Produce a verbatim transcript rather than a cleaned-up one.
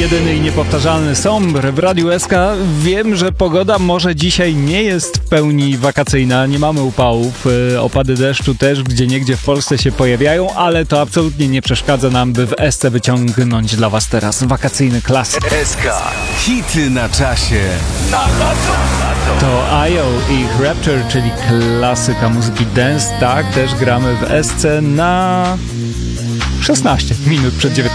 jedyny i niepowtarzalny Sombre w Radiu S K. Wiem, że pogoda może dzisiaj nie jest w pełni wakacyjna, nie mamy upałów, opady deszczu też gdzieniegdzie w Polsce się pojawiają, ale to absolutnie nie przeszkadza nam, by w S C wyciągnąć dla was teraz wakacyjny klasyk. S K. Hity na czasie. Na, na to, na to. To I O i ich Rapture, czyli klasyka muzyki dance. Tak, też gramy w S C na szesnaście minut przed dziewiętnastą.